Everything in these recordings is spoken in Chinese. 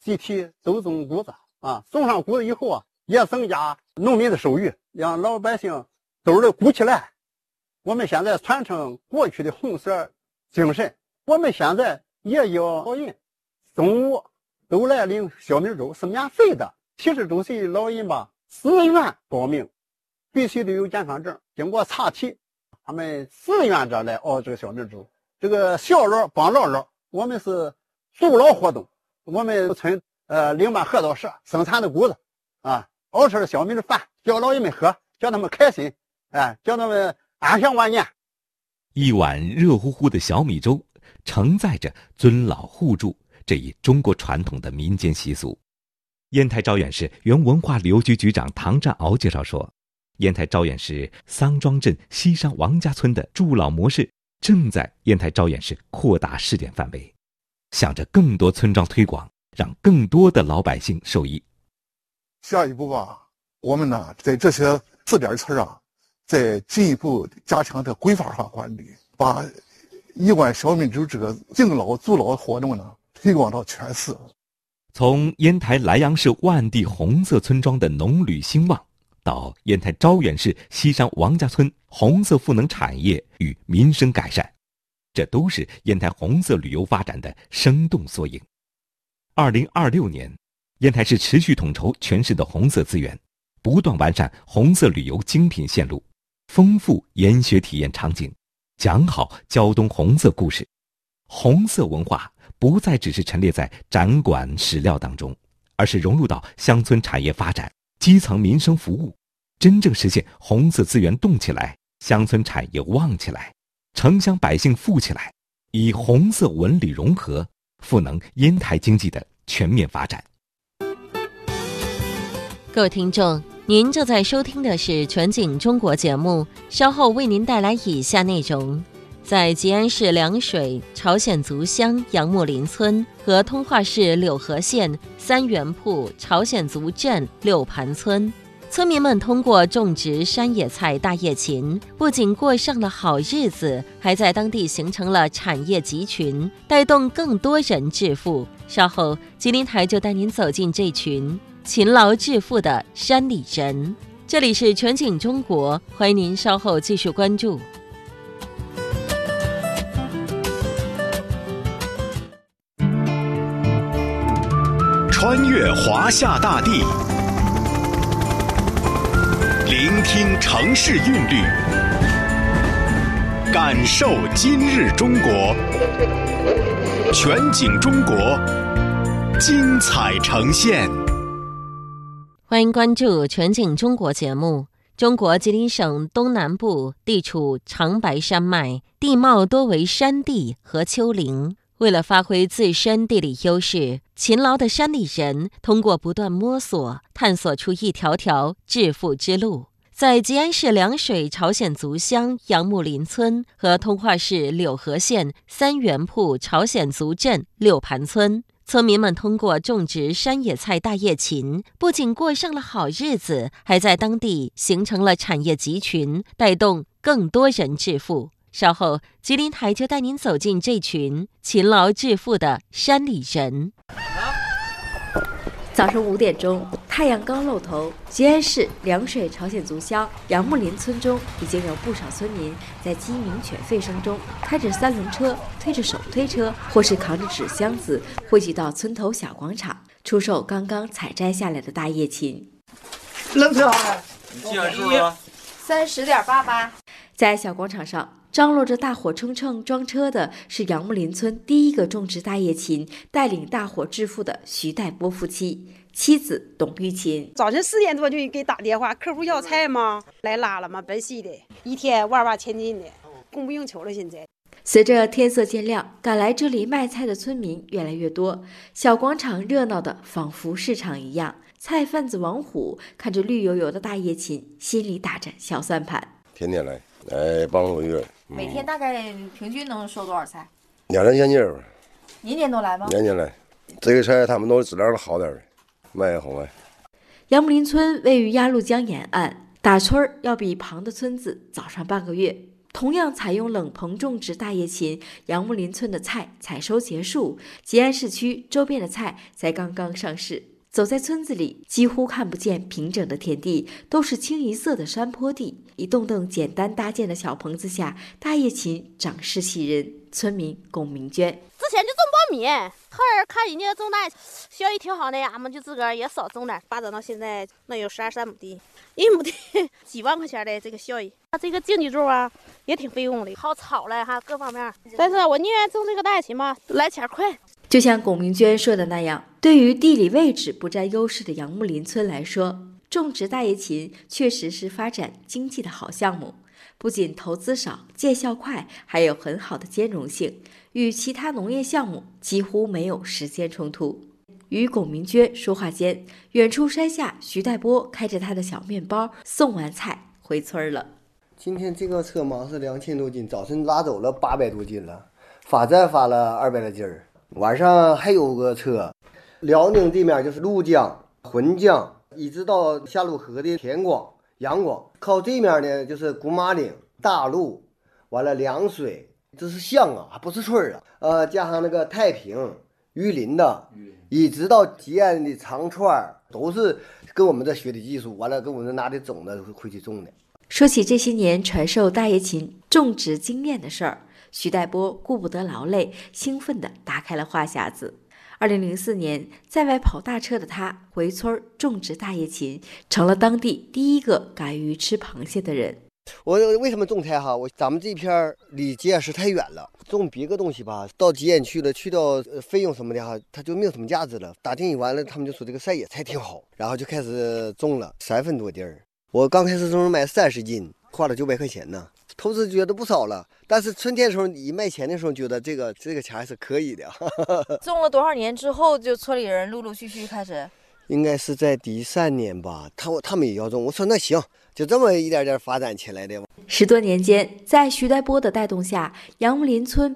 集体都种谷子啊，种上谷子以后啊，也增加农民的收入，让老百姓兜里鼓起来。我们现在传承过去的红色精神，我们现在也要老人中午都来领小米粥，是免费的。70周岁老人吧，自愿报名，必须得有健康证，经过查体，他们自愿着来熬这个小米粥。这个小老帮老老，我们是助老活动。我们村领办合作社生产的谷子啊，熬成小米的饭，叫老人们喝，叫他们开心，叫他们安享晚年。 一碗热乎乎的小米粥，承载着尊老护助这一中国传统的民间习俗。烟台招远市原文化旅游局局长唐占鳌介绍说，烟台招远市桑庄镇西山王家村的助老模式正在烟台招远市扩大试点范围，向着更多村庄推广，让更多的老百姓受益。 下一步吧，我们呢在这些试点村啊，再进一步加强这规范化管理，把一碗小米粥这个敬老助老活动呢推广到全市。 从烟台莱阳市万地红色村庄的农旅兴旺，到烟台招远市西山王家村红色赋能产业与民生改善，这都是烟台红色旅游发展的生动缩影。2026年，烟台市持续统筹全市的红色资源，不断完善红色旅游精品线路，丰富研学体验场景，讲好胶东红色故事。红色文化不再只是陈列在展馆史料当中，而是融入到乡村产业发展、基层民生服务，真正实现红色资源动起来，乡村产业旺起来，城乡百姓富起来，以红色文旅融合，赋能烟台经济的全面发展。 各位听众，您正在收听的是全景中国节目，稍后为您带来以下内容。在吉安市凉水朝鲜族乡杨木林村和通化市柳河县三元铺朝鲜族镇六盘村，村民们通过种植山野菜大叶芹，不仅过上了好日子，还在当地形成了产业集群，带动更多人致富。稍后吉林台就带您走进这群勤劳致富的山里人。这里是全景中国，欢迎您稍后继续关注。 穿越华夏大地，聆听城市韵律，感受今日中国。全景中国，精彩呈现。 欢迎关注全景中国节目。中国吉林省东南部地处长白山脉，地貌多为山地和丘陵。为了发挥自身地理优势，勤劳的山里人通过不断摸索，探索出一条条致富之路。在吉安市凉水朝鲜族乡杨木林村和通化市柳河县三元铺朝鲜族镇六盘村，村民们通过种植山野菜大叶芹，不仅过上了好日子，还在当地形成了产业集群，带动更多人致富。稍后吉林台就带您走进这群勤劳致富的山里人。 早上5点钟，太阳刚露头，吉安市凉水朝鲜族乡杨木林村中已经有不少村民在鸡鸣犬吠声中，开着3轮车，推着手推车，或是扛着纸箱子，汇集到村头小广场，出售刚刚采摘下来的大叶芹。 冷车好，你计算数了 ？30.88。在小广场上张罗着大伙蹭蹭装车的是杨木林村第一个种植大叶芹、带领大伙致富的徐代波夫妻，妻子董玉琴。 早晨4点多就给打电话，客户要菜吗？来拉了吗？本溪的，一天万把千斤的，供不应求了。现在随着天色渐亮，赶来这里卖菜的村民越来越多，小广场热闹的仿佛市场一样。菜贩子王虎看着绿油油的大叶芹，心里打着小算盘。 天天来帮我月。 每天大概平均能收多少菜 ？2、3千斤吧。 年年都来吗？ 年年来，这个菜他们都质量好点的，卖也好卖。 杨木林村位于鸭绿江沿岸，打村要比旁的村子早上半个月。 同样采用冷棚种植大叶芹，杨木林村的菜采收结束，吉安市区周边的菜才刚刚上市。走在村子里，几乎看不见平整的田地，都是清一色的山坡地。一栋栋简单搭建的小棚子下，大叶芹长势喜人。村民龚明娟： 之前就种苞米，后来看人家种那效益挺好的，俺们就自个儿也少种点，发展到现在能有12、13亩地，1亩地几万块钱的这个效益。这个经济种啊也挺费用的，好草了哈，各方面。但是我宁愿种这个大叶芹吧，来钱快。 就像龚明娟说的那样，对于地理位置不占优势的杨木林村来说，种植大叶芹确实是发展经济的好项目。不仅投资少、见效快，还有很好的兼容性，与其他农业项目几乎没有时间冲突。与龚明娟说话间，远处山下徐代波开着他的小面包，送完菜回村了。 今天这个车忙是2000多斤，早晨拉走了800多斤了，发站发了200来斤儿。晚上还有个车，辽宁这面就是怒江、浑江，一直到下鲁河的田广、阳广，靠这面呢就是古马岭、大路，完了凉水，这是乡啊，还不是村啊。加上那个太平、榆林的，一直到吉安的长串，都是跟我们这学的技术，完了跟我们拿的种子回去种的。 说起这些年传授大叶芹种植经验的事儿，徐代波顾不得劳累，兴奋地打开了话匣子。2004年，在外跑大车的他回村种植大叶芹，成了当地第一个敢于吃螃蟹的人。 我为什么种菜哈？咱们这片离吉安市太远了，种别个东西吧，到吉安去了，去到费用什么的哈，它就没有什么价值了。打听完了，他们就说这个晒野菜挺好，然后就开始种了3分多地儿。我刚开始种买30斤，花了900块钱呢。投资觉得不少了，但是春天的时候一卖钱的时候，觉得这个钱还是可以的。 种了多少年之后，就村里人陆陆续续开始？ 应该是在第3年吧，他们也要种，我说那行，就这么一点点发展起来的。 10多年间，在徐代波的带动下，杨木林村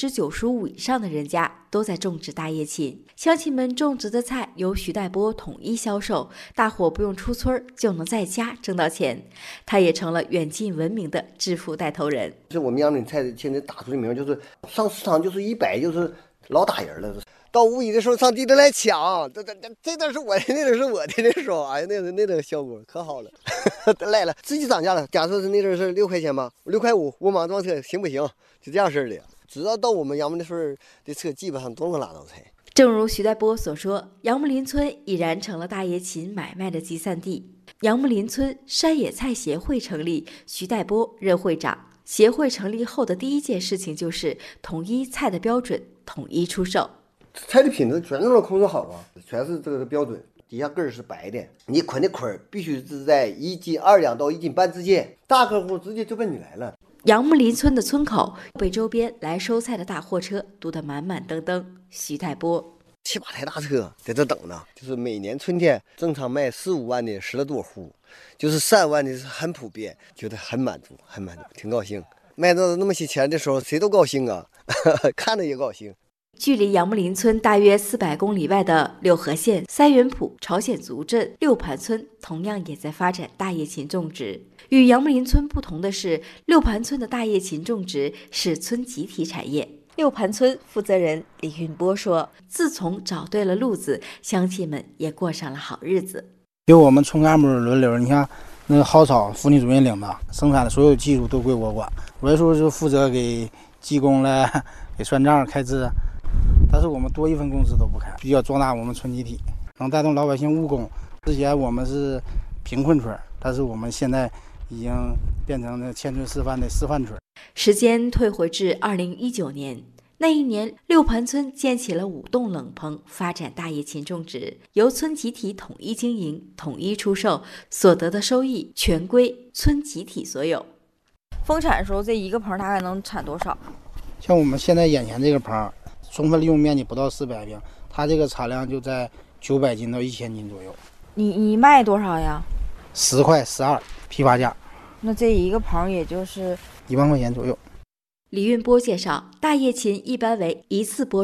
95%以上的人家都在种植大叶芹。乡亲们种植的菜由徐代波统一销售，大伙不用出村就能在家挣到钱。他也成了远近闻名的致富带头人。 这我们杨木林菜现在打出的名，就是上市场就是100，就是老打人了。到5一的时候上地里来抢，这段是我的，那段是我的，那时候哎呀，那个效果可好了。来了，自己涨价了。假设是那阵是6块钱吧，6块5，我马上装车行不行？就这样式的。只要到我们杨木林村的车，基本上都能拉到菜。 正如徐代波所说，杨木林村已然成了大叶芹买卖的集散地。杨木林村山野菜协会成立，徐代波任会长。协会成立后的第一件事情就是统一菜的标准，统一出售。 菜的品质全都能控制好啊，全是这个标准。底下根儿是白的，你捆的捆儿必须是在1斤2两到1斤半之间，大客户直接就奔你来了。 杨木林村的村口被周边来收菜的大货车堵得满满登登。徐代波 7、8台大车在这等呢，就是每年春天正常卖4、5万的10来多户，就是3万的是很普遍，觉得很满足，挺高兴。卖到那么些钱的时候，谁都高兴啊，看着也高兴。 距离杨木林村大约400公里外的六合县三元浦朝鲜族镇六盘村，同样也在发展大叶芹种植。与杨木林村不同的是，六盘村的大叶芹种植是村集体产业。六盘村负责人李运波说：“自从找对了路子，乡亲们也过上了好日子。 由我们村干部轮流，你看那个蒿草，妇女主任领的，生产的所有技术都归我管。我有时候就负责给技工了，给算账开支。但是我们多一份工资都不开，比较壮大我们村集体，能带动老百姓务工。之前我们是贫困村，但是我们现在已经变成了千村示范的示范村。” 时间退回至2019年，那一年六盘村建起了5栋冷棚，发展大叶芹种植，由村集体统一经营、统一出售，所得的收益全归村集体所有。 丰产的时候，这一个棚大概能产多少？ 像我们现在眼前这个棚，充分利用面积不到400平，它这个产量就在900斤到1000斤左右。 你卖多少呀 ？10块12批发价。 那这一个棚也就是 1万块钱左右。 李运波介绍，大叶芹一般为一次播种，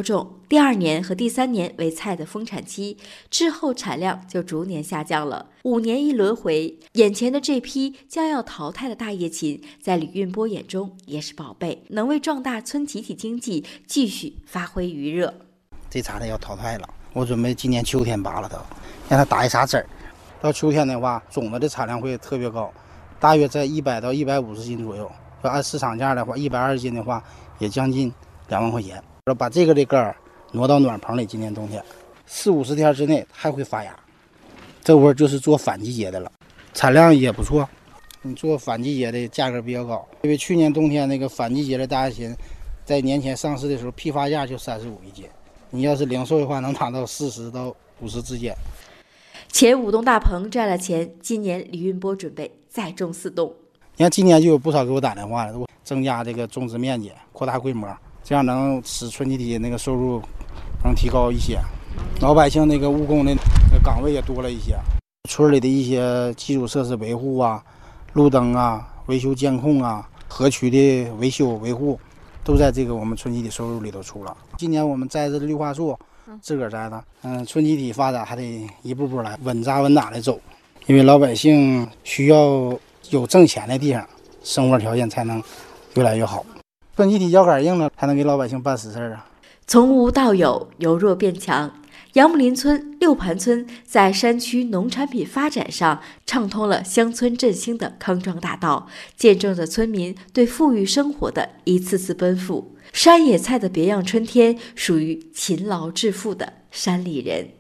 第2年和第3年为菜的丰产期，之后产量就逐年下降了。5年一轮回，眼前的这批将要淘汰的大叶芹，在李运波眼中也是宝贝，能为壮大村集体经济继续发挥余热。 这茬它要淘汰了，我准备今年秋天拔了它，让它打一茬籽儿。到秋天的话，种子的产量会特别高，大约在100到150斤左右。要按市场价的话，120斤的话，也将近2万块钱。把这个的根儿挪到暖棚里，今年冬天40-50天之内还会发芽。这会儿就是做反季节的了，产量也不错。你做反季节的价格比较高，因为去年冬天那个反季节的大叶芹，在年前上市的时候，批发价就35一斤。你要是零售的话，能达到40到50之间。 前5栋大棚赚了钱，今年李运波准备再种4栋。 你看今年就有不少给我打电话了，增加这个种植面积，扩大规模，这样能使村集体那个收入能提高一些，老百姓那个务工的岗位也多了一些。村里的一些基础设施维护啊，路灯啊、维修监控啊、河渠的维修维护，都在这个我们村集体收入里头出了。今年我们栽的绿化树，自个儿栽的。村集体发展还得一步步来，稳扎稳打的走，因为老百姓需要有挣钱的地方，生活条件才能越来越好。村集体腰杆硬了，才能给老百姓办实事啊。 从无到有，由弱变强。杨木林村、六盘村在山区农产品发展上畅通了乡村振兴的康庄大道，见证着村民对富裕生活的一次次奔赴。山野菜的别样春天，属于勤劳致富的山里人。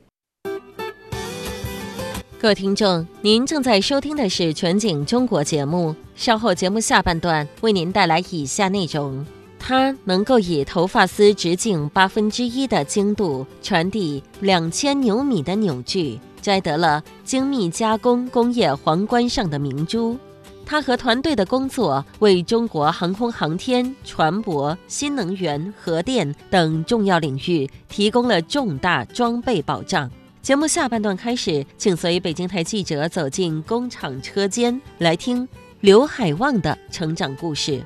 各位听众，您正在收听的是全景中国节目，稍后节目下半段为您带来以下内容。它能够以头发丝直径1/8的精度传递2000牛米的扭矩，摘得了精密加工工业皇冠上的明珠。他和团队的工作为中国航空航天、船舶、新能源、核电等重要领域提供了重大装备保障。节目下半段开始，请随北京台记者走进工厂车间，来听刘海旺的成长故事。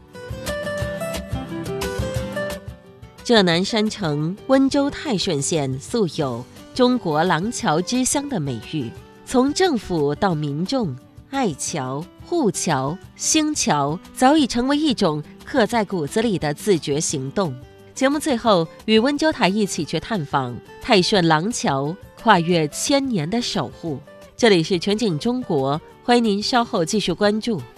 浙南山城温州泰顺县素有中国廊桥之乡的美誉，从政府到民众，爱桥、护桥、兴桥早已成为一种刻在骨子里的自觉行动。节目最后与温州台一起去探访泰顺廊桥跨越1000年的守护。这里是全景中国，欢迎您稍后继续关注。